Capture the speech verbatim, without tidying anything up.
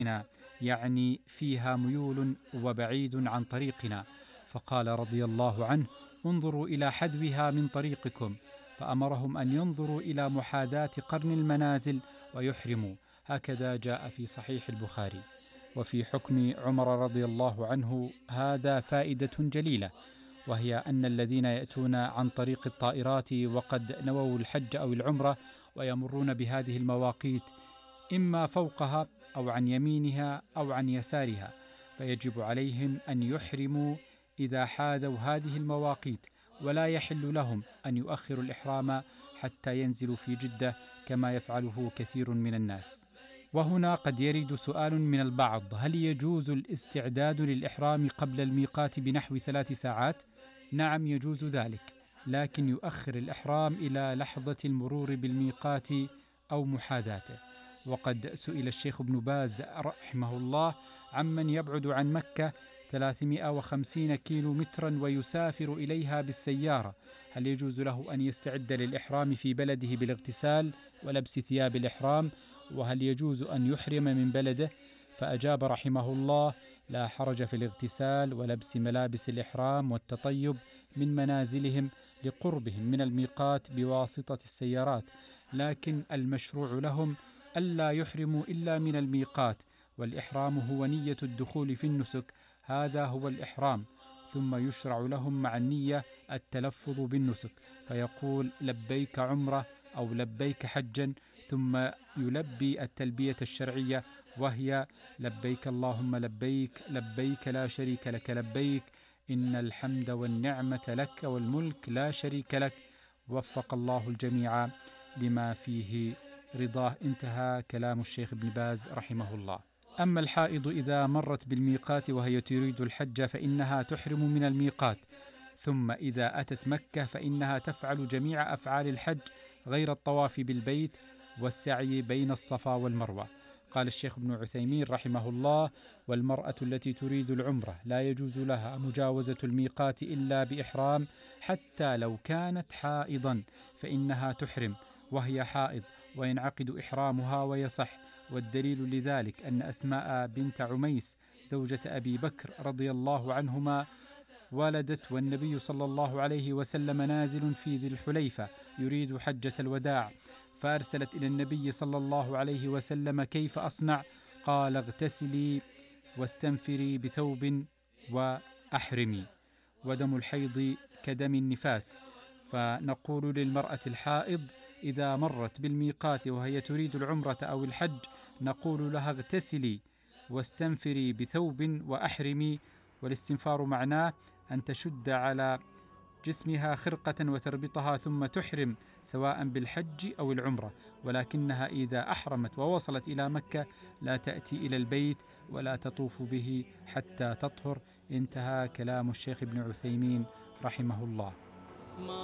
يعني فيها ميول وبعيد عن طريقنا. فقال رضي الله عنه: انظروا إلى حذوها من طريقكم، فأمرهم أن ينظروا إلى محاذاة قرن المنازل ويحرموا. هكذا جاء في صحيح البخاري. وفي حكم عمر رضي الله عنه هذا فائدة جليلة، وهي أن الذين يأتون عن طريق الطائرات وقد نووا الحج أو العمرة ويمرون بهذه المواقيت إما فوقها أو عن يمينها أو عن يسارها، فيجب عليهم أن يحرموا إذا حاذوا هذه المواقيت، ولا يحل لهم أن يؤخروا الإحرام حتى ينزلوا في جدة كما يفعله كثير من الناس. وهنا قد يرد سؤال من البعض: هل يجوز الاستعداد للإحرام قبل الميقات بنحو ثلاث ساعات؟ نعم، يجوز ذلك، لكن يؤخر الإحرام إلى لحظة المرور بالميقات أو محاذاته. وقد سئل الشيخ ابن باز رحمه الله عمن يبعد عن مكة ثلاثمائة وخمسين كيلو مترا ويسافر إليها بالسيارة، هل يجوز له أن يستعد للإحرام في بلده بالاغتسال ولبس ثياب الإحرام؟ وهل يجوز أن يحرم من بلده؟ فأجاب رحمه الله: لا حرج في الاغتسال ولبس ملابس الإحرام والتطيب من منازلهم لقربهم من الميقات بواسطة السيارات، لكن المشروع لهم ألا يحرموا إلا من الميقات، والإحرام هو نية الدخول في النسك، هذا هو الإحرام. ثم يشرع لهم مع النية التلفظ بالنسك، فيقول لبيك عمرة أو لبيك حجا، ثم يلبي التلبية الشرعية، وهي لبيك اللهم لبيك، لبيك لا شريك لك لبيك، إن الحمد والنعمة لك والملك لا شريك لك. وفق الله الجميع لما فيه رضاه. انتهى كلام الشيخ ابن باز رحمه الله. أما الحائض إذا مرت بالميقات وهي تريد الحج فإنها تحرم من الميقات، ثم إذا أتت مكة فإنها تفعل جميع أفعال الحج غير الطواف بالبيت والسعي بين الصفا والمروة. قال الشيخ ابن عثيمين رحمه الله: والمرأة التي تريد العمرة لا يجوز لها مجاوزة الميقات إلا بإحرام، حتى لو كانت حائضا فإنها تحرم وهي حائض وينعقد إحرامها ويصح. والدليل لذلك أن أسماء بنت عميس زوجة أبي بكر رضي الله عنهما ولدت والنبي صلى الله عليه وسلم نازل في ذي الحليفة يريد حجة الوداع، فأرسلت إلى النبي صلى الله عليه وسلم: كيف أصنع؟ قال: اغتسلي واستنفري بثوب وأحرمي. ودم الحيض كدم النفاس، فنقول للمرأة الحائض إذا مرت بالميقات وهي تريد العمرة أو الحج نقول لها: اغتسلي واستنفري بثوب وأحرمي. والاستنفار معناه أن تشد على جسمها خرقة وتربطها ثم تحرم، سواء بالحج أو العمرة، ولكنها إذا أحرمت ووصلت إلى مكة لا تأتي إلى البيت ولا تطوف به حتى تطهر. انتهى كلام الشيخ ابن عثيمين رحمه الله.